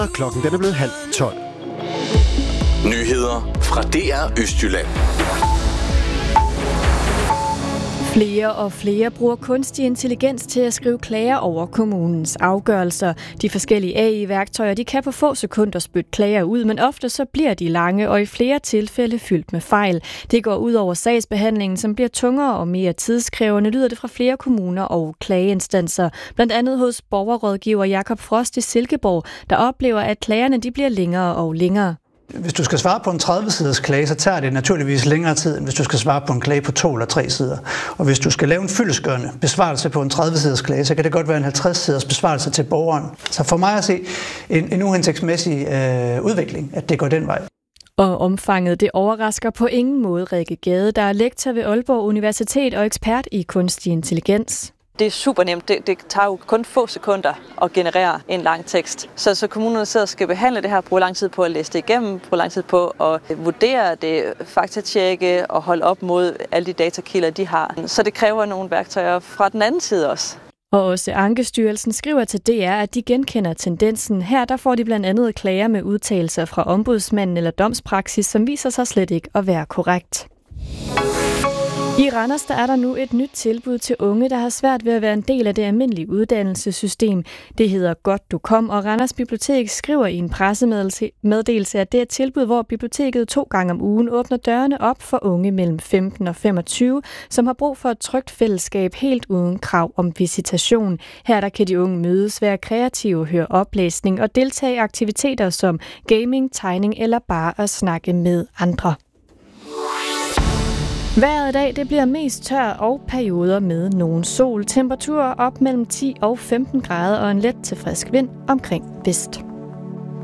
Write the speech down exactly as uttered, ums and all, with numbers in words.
Og klokken den er blevet halv tolv. Nyheder fra D R Østjylland. Flere og flere bruger kunstig intelligens til at skrive klager over kommunens afgørelser. De forskellige A I-værktøjer de kan på få sekunder spytte klager ud, men ofte så bliver de lange og i flere tilfælde fyldt med fejl. Det går ud over sagsbehandlingen, som bliver tungere og mere tidskrævende, lyder det fra flere kommuner og klageinstanser. Blandt andet hos borgerrådgiver Jakob Frost i Silkeborg, der oplever, at klagerne de bliver længere og længere. Hvis du skal svare på en tredive-siders klage, så tager det naturligvis længere tid, end hvis du skal svare på en klage på to eller tre sider. Og hvis du skal lave en fyldestgørende besvarelse på en tredive-siders klage, så kan det godt være en halvtreds-siders besvarelse til borgeren. Så for mig at se en, en uhensigtsmæssig øh, udvikling, at det går den vej. Og omfanget det overrasker på ingen måde Rikke Gade, der er lektor ved Aalborg Universitet og ekspert i kunstig intelligens. Det er super nemt. Det, det tager jo kun få sekunder at generere en lang tekst. Så, så kommunerne sidder og skal behandle det her, bruger lang tid på at læse det igennem, bruger lang tid på at vurdere det, faktatjekke og holde op mod alle de datakilder, de har. Så det kræver nogle værktøjer fra den anden side også. Og også Ankestyrelsen skriver til D R, at de genkender tendensen. Her der får de blandt andet klager med udtalelser fra ombudsmanden eller domspraksis, som viser sig slet ikke at være korrekt. I Randers der er der nu et nyt tilbud til unge, der har svært ved at være en del af det almindelige uddannelsessystem. Det hedder Godt du kom, og Randers Bibliotek skriver i en pressemeddelelse, at det er et tilbud, hvor biblioteket to gange om ugen åbner dørene op for unge mellem femten og femogtyve, som har brug for et trygt fællesskab helt uden krav om visitation. Her der kan de unge mødes, være kreative, høre oplæsning og deltage i aktiviteter som gaming, tegning eller bare at snakke med andre. Vejret i dag det bliver mest tør og perioder med nogen sol. Temperaturer op mellem ti og femten grader og en let til frisk vind omkring vest.